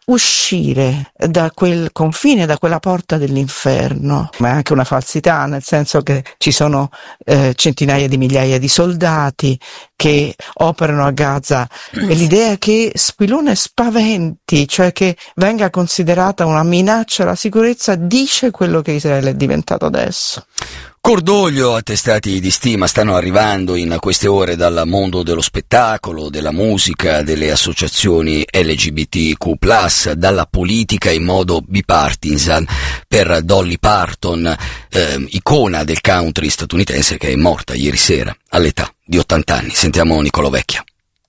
uscire da quel confine, da quella porta dell'inferno, ma è anche una falsità, nel senso che ci sono centinaia di migliaia di soldati che operano a Gaza, e l'idea che Squilone spaventi, cioè che venga considerata una minaccia alla sicurezza, dice quello che Israele è diventato adesso. Cordoglio, attestati di stima stanno arrivando in queste ore dal mondo dello spettacolo, della musica, delle associazioni LGBTQ+, dalla politica in modo bipartisan, per Dolly Parton, icona del country statunitense, che è morta ieri sera all'età di 80 anni. Sentiamo Nicolò Vecchia.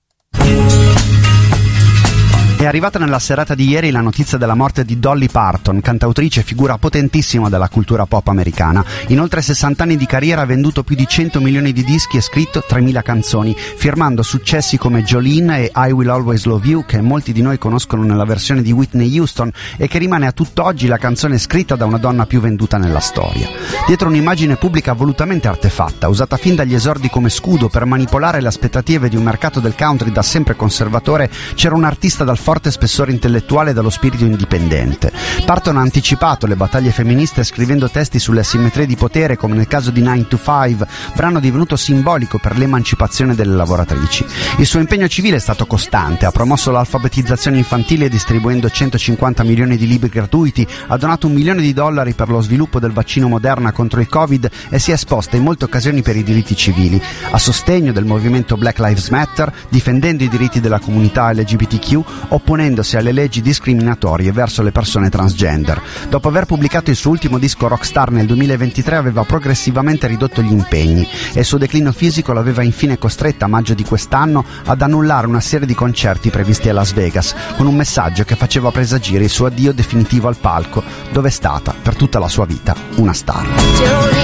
È arrivata nella serata di ieri la notizia della morte di Dolly Parton, cantautrice e figura potentissima della cultura pop americana. In oltre 60 anni di carriera ha venduto più di 100 milioni di dischi e scritto 3.000 canzoni, firmando successi come Jolene e I Will Always Love You, che molti di noi conoscono nella versione di Whitney Houston e che rimane a tutt'oggi la canzone scritta da una donna più venduta nella storia. Dietro un'immagine pubblica volutamente artefatta, usata fin dagli esordi come scudo per manipolare le aspettative di un mercato del country da sempre conservatore, c'era un artista dal forte spessore intellettuale e dallo spirito indipendente. Parton ha anticipato le battaglie femministe scrivendo testi sulle asimmetrie di potere, come nel caso di 9 to 5, brano divenuto simbolico per l'emancipazione delle lavoratrici. Il suo impegno civile è stato costante, ha promosso l'alfabetizzazione infantile distribuendo 150 milioni di libri gratuiti, ha donato $1 milione per lo sviluppo del vaccino Moderna contro il Covid e si è esposta in molte occasioni per i diritti civili, a sostegno del movimento Black Lives Matter, difendendo i diritti della comunità LGBTQ, opponendosi alle leggi discriminatorie verso le persone transgender. Dopo aver pubblicato il suo ultimo disco Rockstar nel 2023 aveva progressivamente ridotto gli impegni e il suo declino fisico l'aveva infine costretta a maggio di quest'anno ad annullare una serie di concerti previsti a Las Vegas, con un messaggio che faceva presagire il suo addio definitivo al palco, dove è stata per tutta la sua vita una star.